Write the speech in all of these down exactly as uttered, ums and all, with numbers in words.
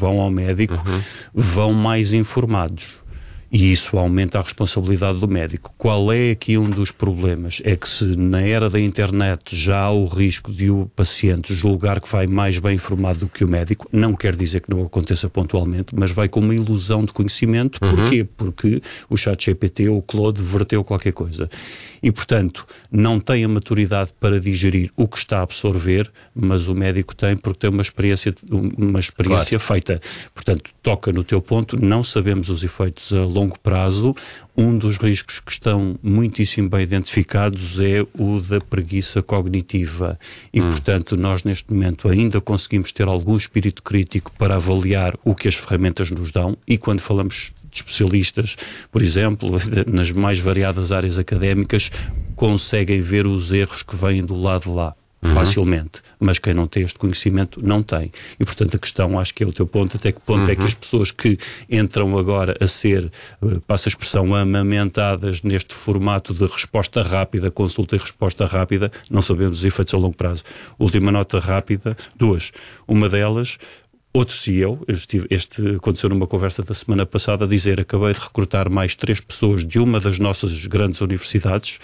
vão ao médico, uhum. vão mais informados. E isso aumenta a responsabilidade do médico. Qual é aqui um dos problemas? É que se na era da internet já há o risco de o paciente julgar que vai mais bem informado do que o médico, não quer dizer que não aconteça pontualmente, mas vai com uma ilusão de conhecimento. Uhum. Porquê? Porque o ChatGPT ou o Claude verteu qualquer coisa. E, portanto, não tem a maturidade para digerir o que está a absorver, mas o médico tem, porque tem uma experiência, uma experiência claro. feita. Portanto, toca no teu ponto, não sabemos os efeitos a longo prazo. Um dos riscos que estão muitíssimo bem identificados é o da preguiça cognitiva. E, hum. portanto, nós neste momento ainda conseguimos ter algum espírito crítico para avaliar o que as ferramentas nos dão, e quando falamos de especialistas, por exemplo, nas mais variadas áreas académicas, conseguem ver os erros que vêm do lado de lá. Uhum. Facilmente, mas quem não tem este conhecimento não tem. E, portanto, a questão, acho que é o teu ponto, até que ponto uhum. é que as pessoas que entram agora a ser, passa a expressão, amamentadas neste formato de resposta rápida, consulta e resposta rápida, não sabemos os efeitos a longo prazo. Última nota rápida, duas. Uma delas, outro C E O, estive, este aconteceu numa conversa da semana passada, a dizer: acabei de recrutar mais três pessoas de uma das nossas grandes universidades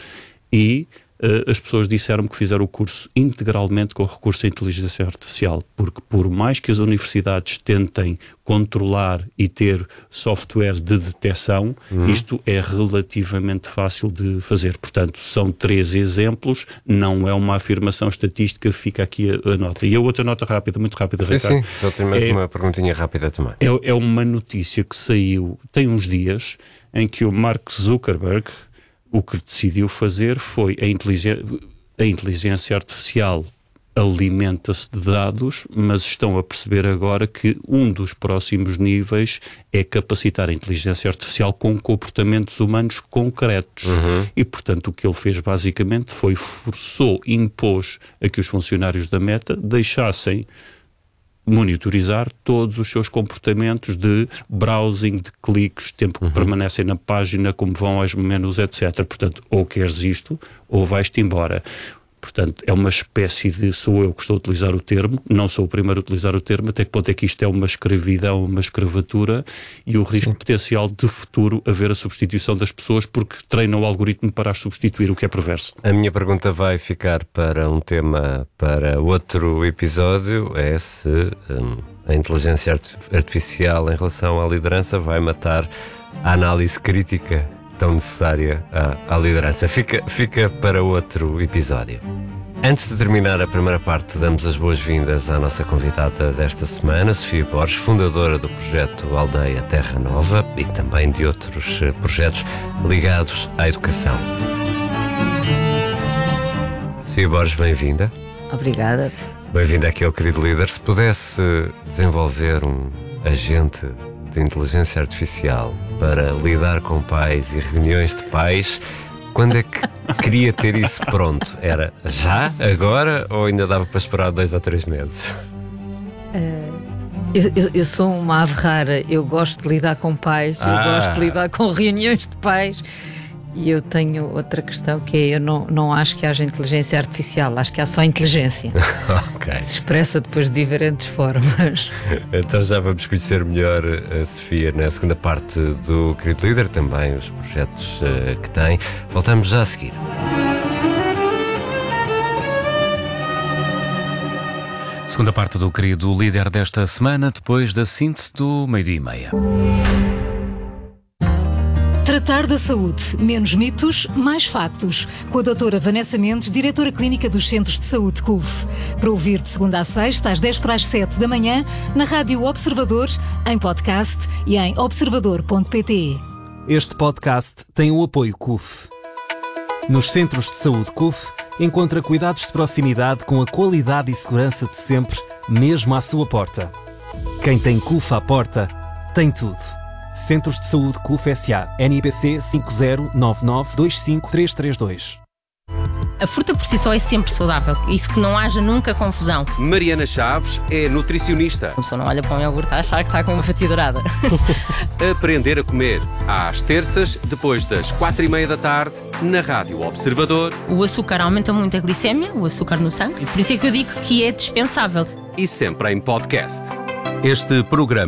e Uh, as pessoas disseram-me que fizeram o curso integralmente com o recurso à inteligência artificial, porque por mais que as universidades tentem controlar e ter software de detecção, uhum. isto é relativamente fácil de fazer. Portanto, são três exemplos, não é uma afirmação estatística, fica aqui a, a nota. E a outra nota rápida, muito rápida, sim, Ricardo. Sim, só tenho mais é, uma perguntinha rápida também. É, é uma notícia que saiu, tem uns dias, em que o Mark Zuckerberg, o que decidiu fazer foi a inteligência, a inteligência artificial alimenta-se de dados, mas estão a perceber agora que um dos próximos níveis é capacitar a inteligência artificial com comportamentos humanos concretos. Uhum. E, portanto, o que ele fez basicamente foi forçou, impôs a que os funcionários da Meta deixassem monitorizar todos os seus comportamentos de browsing, de cliques, tempo que uhum. permanecem na página, como vão aos menus, etcétera. Portanto, ou queres isto, ou vais-te embora. Portanto, é uma espécie de, sou eu que estou a utilizar o termo, não sou o primeiro a utilizar o termo, até que ponto é que isto é uma escravidão, uma escravatura, e o risco Sim. potencial de futuro haver a substituição das pessoas porque treinam o algoritmo para as substituir, o que é perverso. A minha pergunta vai ficar para um tema, para outro episódio, é se hum, a inteligência artificial em relação à liderança vai matar a análise crítica tão necessária à, à liderança. Fica, fica para outro episódio. Antes de terminar a primeira parte, damos as boas-vindas à nossa convidada desta semana, Sofia Borges, fundadora do projeto Aldeia Terra Nova e também de outros projetos ligados à educação. Sofia Borges, bem-vinda. Obrigada. Bem-vinda aqui ao Querido Líder. Se pudesse desenvolver um agente de inteligência artificial para lidar com pais e reuniões de pais, quando é que queria ter isso pronto? Era já? Agora? Ou ainda dava para esperar dois ou três meses? Uh, eu, eu, eu sou uma ave rara. Eu gosto de lidar com pais, ah. eu gosto de lidar com reuniões de pais. E eu tenho outra questão, que é, eu não, não acho que haja inteligência artificial, acho que há só inteligência. Okay. Se expressa depois de diferentes formas. Então já vamos conhecer melhor a Sofia na segunda parte do Querido Líder, também os projetos uh, que tem. Voltamos já a seguir. Segunda parte do Querido Líder desta semana, depois da síntese do meio-dia e meia. Tratar da saúde. Menos mitos, mais factos. Com a doutora Vanessa Mendes, diretora clínica dos Centros de Saúde C U V. Para ouvir de segunda a sexta, às dez para as sete da manhã, na Rádio Observador, em podcast e em observador ponto pt. Este podcast tem o apoio C U F. Nos Centros de Saúde C U F, encontra cuidados de proximidade com a qualidade e segurança de sempre, mesmo à sua porta. Quem tem C U F à porta, tem tudo. Centros de Saúde C U F S A. N I B C cinco zero nove nove dois cinco três três dois. A fruta por si só é sempre saudável. Isso que não haja nunca confusão. Mariana Chaves é nutricionista. A pessoa não olha para um iogurte a achar que está com uma fatia dourada. Aprender a comer. Às terças, depois das quatro e meia da tarde, na Rádio Observador. O açúcar aumenta muito a glicémia, o açúcar no sangue. Por isso é que eu digo que é dispensável. E sempre em podcast. Este programa